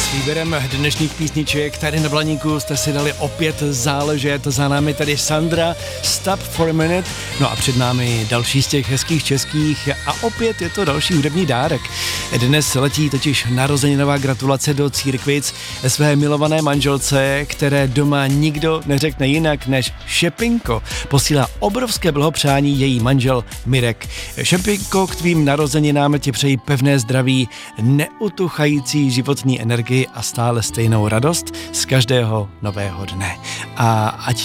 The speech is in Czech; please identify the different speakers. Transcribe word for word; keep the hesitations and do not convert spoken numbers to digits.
Speaker 1: Výběrem dnešních písniček tady na Blaníku jste si dali opět záležet. Za námi tady Sandra, Stop for a Minute. No a před námi další z těch hezkých českých a opět je to další hudební dárek. Dnes letí totiž narozeninová gratulace do Církvic své milované manželce, které doma nikdo neřekne jinak než Šepinko. Posílá obrovské blahopřání její manžel Mirek. Šepinko, k tvým narozeninám ti přeji pevné zdraví, neutuchající životní energii a stále stejnou radost z každého nového dne. A ať